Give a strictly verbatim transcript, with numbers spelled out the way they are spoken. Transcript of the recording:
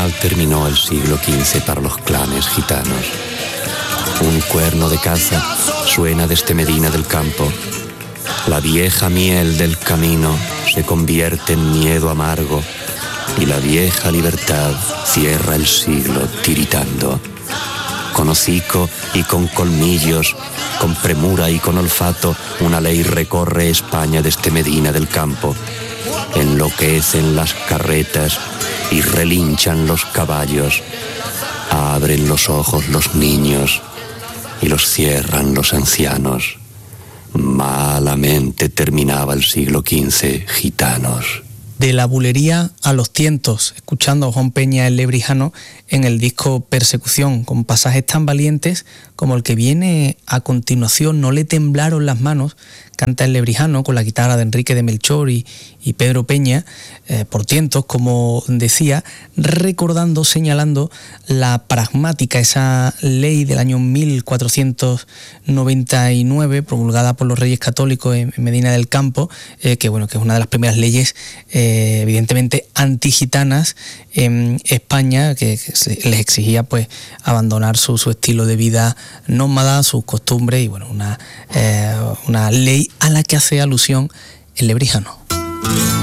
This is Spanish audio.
mal terminó el siglo quince para los clanes gitanos. Un cuerno de caza suena desde Medina del Campo. La vieja miel del camino se convierte en miedo amargo y la vieja libertad cierra el siglo tiritando. Con hocico y con colmillos, con premura y con olfato, una ley recorre España desde Medina del Campo. Enloquecen las carretas y relinchan los caballos. Abren los ojos los niños y los cierran los ancianos. Malamente terminaba el siglo quince, gitanos. De la bulería a los tientos, escuchando a Juan Peña el Lebrijano en el disco Persecución, con pasajes tan valientes como el que viene a continuación. No le temblaron las manos, canta el Lebrijano con la guitarra de Enrique de Melchor y, y Pedro Peña, eh, por tientos, como decía, recordando, señalando la pragmática, esa ley del año mil cuatrocientos noventa y nueve, promulgada por los Reyes Católicos en Medina del Campo, eh, que bueno, que es una de las primeras leyes eh, evidentemente antigitanas en España, que, que se les exigía pues abandonar su, su estilo de vida nómada, sus costumbres, y bueno, una, eh, una ley a la que hace alusión el Lebrijano.